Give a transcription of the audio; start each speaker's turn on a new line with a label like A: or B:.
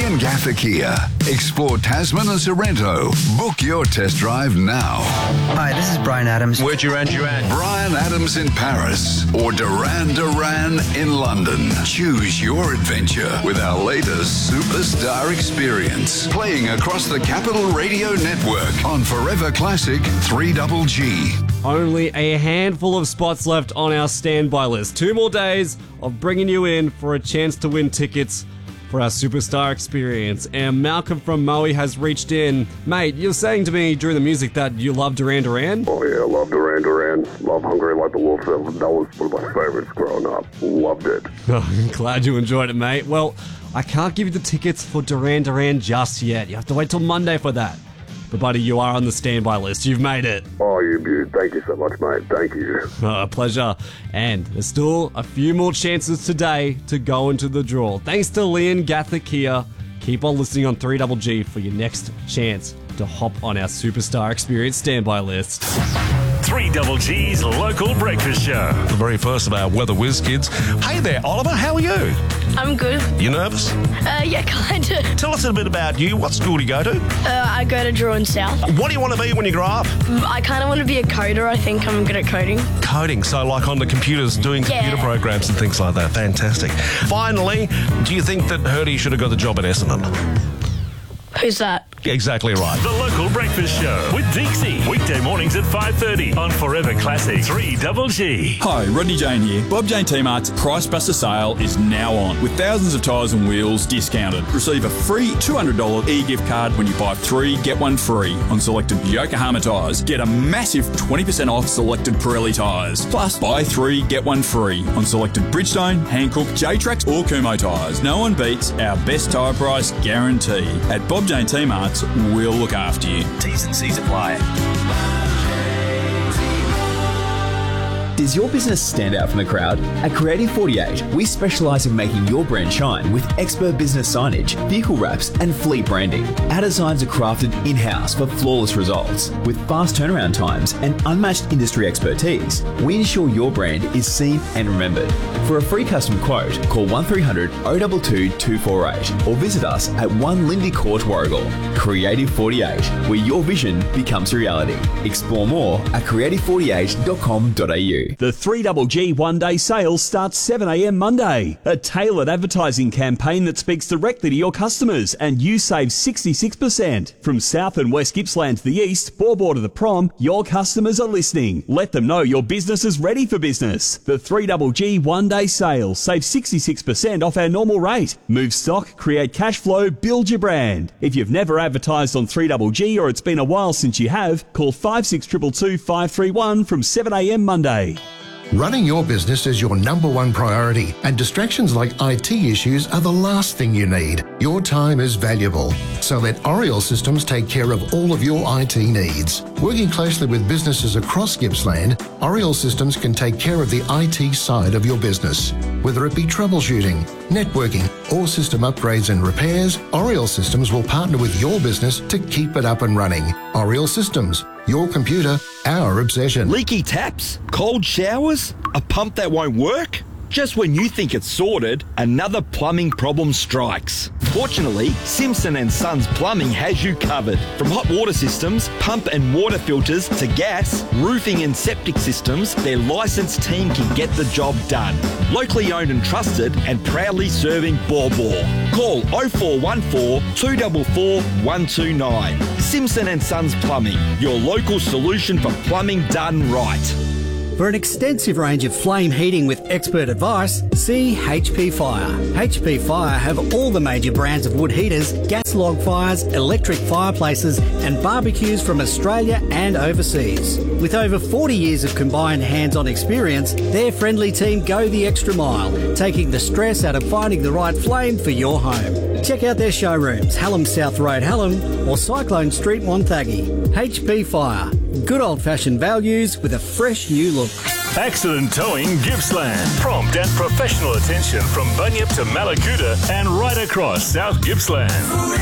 A: Ian Gather Kia. Explore Tasman and Sorrento. Book your test drive now.
B: Hi, this is Brian Adams.
C: Where'd you land?
A: Brian Adams in Paris or Duran Duran in London. Choose your adventure with our latest Superstar experience. Playing across the Capital Radio Network on Forever Classic 3GG.
D: Only a handful of spots left on our standby list. 2 more days of bringing you in for a chance to win tickets for our Superstar experience. And Malcolm from Moe has reached in. Mate, you're saying to me during the music that you love Duran Duran?
E: Oh yeah, love Duran Duran. Love Hungry Like the Wolf. That was one of my favorites growing up. Loved it.
D: Oh, glad you enjoyed it, mate. Well, I can't give you the tickets for Duran Duran just yet. You have to wait till Monday for that. But buddy, you are on the standby list. You've made it.
E: Oh, you beaut. Thank you so much, mate. Thank you.
D: Pleasure. And there's still a few more chances today to go into the draw. Thanks to Ian Gather Kia. Keep on listening on 3GG for your next chance to hop on our Superstar Experience standby list.
F: 3GG's local breakfast show.
C: The very first of our Weather Whiz kids. Hey there, Oliver. How are you?
G: I'm good.
C: You nervous?
G: Yeah, kinda.
C: Tell us a bit about you. What school do you go to?
G: I go to Druin South.
C: What do you want to be when you grow up?
G: I kind of want to be a coder. I think I'm good at coding.
C: Coding, so like on the computers, doing computer programs and things like that. Fantastic. Finally, do you think that Hurdy should have got the job at Essendon?
G: Who's that?
C: Exactly right.
F: The local breakfast show with Deeksy. Weekday mornings at 5:30 on Forever Classic 3GG.
H: Hi, Rodney Jane here. Bob Jane T-Mart's Price Buster sale is now on with thousands of tyres and wheels discounted. Receive a free $200 e-gift card when you buy 3, get 1 free on selected Yokohama tyres. Get a massive 20% off selected Pirelli tyres. Plus, buy 3, get 1 free on selected Bridgestone, Hankook, J-Trax or Kumho tyres. No one beats our best tyre price guarantee. At Bob Jane T-Mart's, we'll look after you. T's and C's apply.
I: Does your business stand out from the crowd? At Creative 48, we specialise in making your brand shine with expert business signage, vehicle wraps and fleet branding. Our designs are crafted in-house for flawless results. With fast turnaround times and unmatched industry expertise, we ensure your brand is seen and remembered. For a free custom quote, call 1300 022 248 or visit us at 1 Lindy Court, Warragul. Creative 48, where your vision becomes reality. Explore more at creative48.com.au.
J: The 3GG one-day sale starts 7am Monday. A tailored advertising campaign that speaks directly to your customers, and you save 66%. From South and West Gippsland to the east, Borbor to the Prom, your customers are listening. Let them know your business is ready for business. The 3GG one-day sale. Save 66% off our normal rate. Move stock, create cash flow, build your brand. If you've never advertised on 3GG or it's been a while since you have, call 5622 531 from 7am Monday.
K: Running your business is your number one priority, and distractions like IT issues are the last thing you need. Your time is valuable, so let Oriel Systems take care of all of your IT needs. Working closely with businesses across Gippsland, Oriel Systems can take care of the IT side of your business. Whether it be troubleshooting, networking, or system upgrades and repairs, Oriel Systems will partner with your business to keep it up and running. Oriel Systems, your computer, our obsession.
L: Leaky taps? Cold showers? A pump that won't work? Just when you think it's sorted, another plumbing problem strikes. Fortunately, Simpson & Sons Plumbing has you covered. From hot water systems, pump and water filters to gas, roofing and septic systems, their licensed team can get the job done. Locally owned and trusted and proudly serving Borbor. Call 0414 244 129. Simpson & Sons Plumbing, your local solution for plumbing done right.
M: For an extensive range of flame heating with expert advice, see HP Fire. HP Fire have all the major brands of wood heaters, gas log fires, electric fireplaces and barbecues from Australia and overseas. With over 40 years of combined hands-on experience, their friendly team go the extra mile, taking the stress out of finding the right flame for your home. Check out their showrooms, Hallam South Road, Hallam or Cyclone Street, Wonthaggi. HP Fire. Good old-fashioned values with a fresh new look.
F: Accident Towing Gippsland. Prompt and professional attention from Bunyip to Malakuta and right across South Gippsland.